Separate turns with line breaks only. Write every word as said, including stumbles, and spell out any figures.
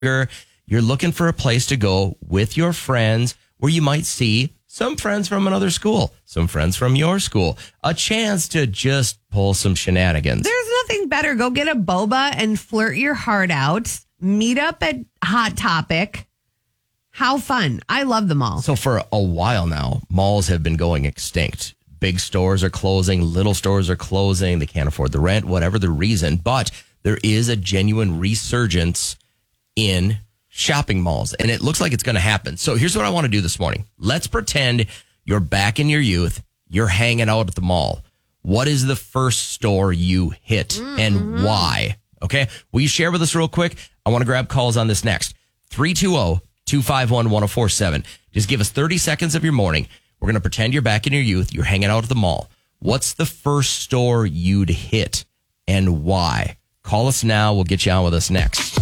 you're looking for a place to go with your friends where you might see some friends from another school, some friends from your school, a chance to just pull some shenanigans.
There's nothing better. Go get a boba and flirt your heart out. Meet up at Hot Topic. How fun. I love the mall.
So for a while now, malls have been going extinct. Big stores are closing, little stores are closing. They can't afford the rent, whatever the reason. But there is a genuine resurgence in shopping malls, and it looks like it's going to happen. So here's what I want to do this morning. Let's pretend you're back in your youth. You're hanging out at the mall. What is the first store you hit mm-hmm. and why? Okay. Will you share with us real quick? I want to grab calls on this next. three two zero, two five one, one zero four seven. Just give us thirty seconds of your morning. We're going to pretend you're back in your youth. You're hanging out at the mall. What's the first store you'd hit and why? Call us now. We'll get you on with us next.